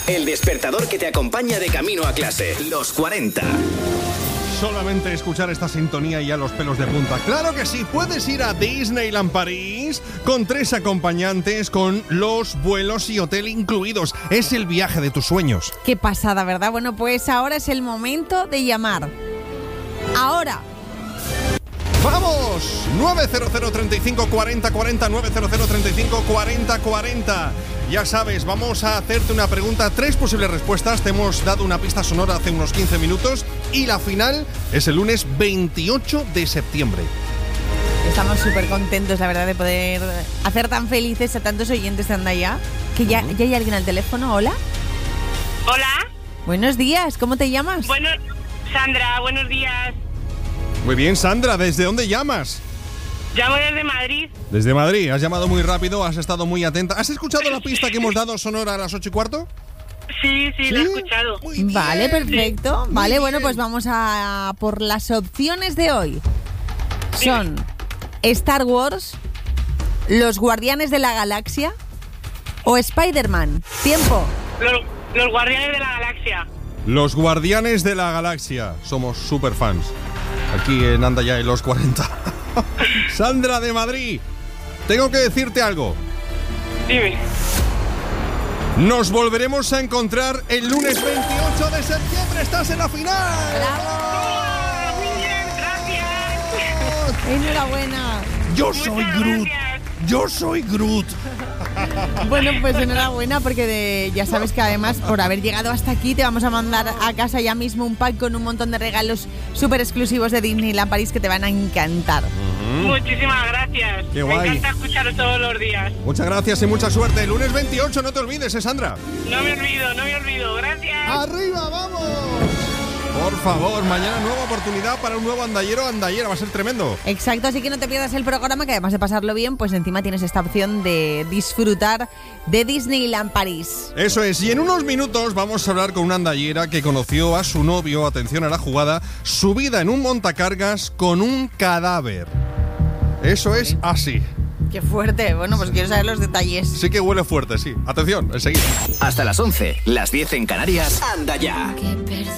El despertador que te acompaña de camino a clase. Los 40. Solamente escuchar esta sintonía y ya los pelos de punta. ¡Claro que sí! Puedes ir a Disneyland París con 3 acompañantes, con los vuelos y hotel incluidos. Es el viaje de tus sueños. Qué pasada, ¿verdad? Bueno, pues ahora es el momento de llamar. ¡Ahora! ¡Vamos! 900 35 40 40, 900 35 40 40. Ya sabes, vamos a hacerte una pregunta, 3 posibles respuestas. Te hemos dado una pista sonora hace unos 15 minutos y la final es el lunes 28 de septiembre. Estamos súper contentos, la verdad, de poder hacer tan felices a tantos oyentes de Andaya. Que ya hay alguien al teléfono. ¿Hola? Hola. Buenos días, ¿cómo te llamas? Bueno, Sandra, buenos días. Muy bien, Sandra, ¿desde dónde llamas? Llamo desde Madrid. Desde Madrid, has llamado muy rápido, has estado muy atenta. ¿Has escuchado la pista que hemos dado sonora a las 8:15? Sí, la he escuchado. Muy bien. Vale, perfecto. Sí. Vale, Muy bueno, bien. pues vamos a por las opciones de hoy. Son Star Wars, Los Guardianes de la Galaxia o Spider-Man. Tiempo. Los Guardianes de la Galaxia. Los Guardianes de la Galaxia. Somos super fans. Aquí en Andaya en los 40. Sandra de Madrid, tengo que decirte algo. Dime. Nos volveremos a encontrar el lunes 28 de septiembre. ¡Estás en la final! ¡Oh, muy bien, gracias! Enhorabuena. Yo Muchas soy Groot. gracias. Yo soy Groot. Bueno, pues enhorabuena porque ya sabes que además por haber llegado hasta aquí te vamos a mandar a casa ya mismo un pack con un montón de regalos súper exclusivos de Disneyland París que te van a encantar. Muchísimas gracias. Qué Me guay. encanta escucharos todos los días. Muchas gracias y mucha suerte. El lunes 28, no te olvides, Sandra. No me olvido. Gracias. ¡Arriba, vamos! Por favor, mañana nueva oportunidad para un nuevo andallera. Va a ser tremendo. Exacto, así que no te pierdas el programa, que además de pasarlo bien, pues encima tienes esta opción de disfrutar de Disneyland París. Eso es, y en unos minutos vamos a hablar con una andallera que conoció a su novio, atención a la jugada, subida en un montacargas con un cadáver. Eso es así. Qué fuerte. Bueno, pues quiero saber los detalles. Sí que huele fuerte, sí. Atención, enseguida. Hasta las 11, las 10 en Canarias. Anda ya.